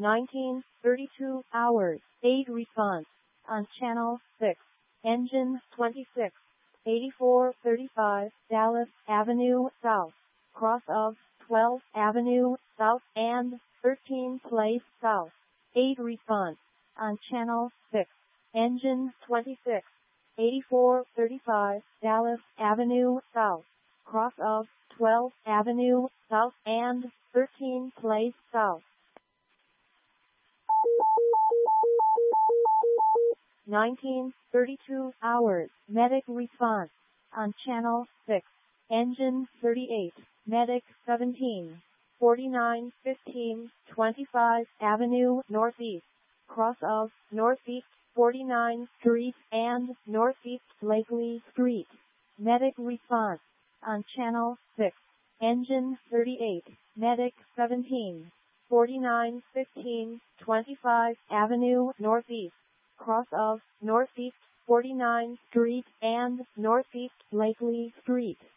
19:32 hours, 8 response. On channel 6. Engine 26. 8435 Dallas Avenue South. Cross of 12th Avenue South and 13th Place South. 8 response. On channel 6. Engine 26. 8435 Dallas Avenue South. Cross of 12th Avenue South and 13th Place South. 19:32 hours, medic response. On channel 6. Engine 38, medic 17. 4915 25 Avenue Northeast. Cross of Northeast 49th Street and Northeast Blakely Street. Medic response. On channel 6. Engine 38, medic 17. 4915 25 Avenue Northeast. Cross of Northeast 49th Street and Northeast Blakely Street.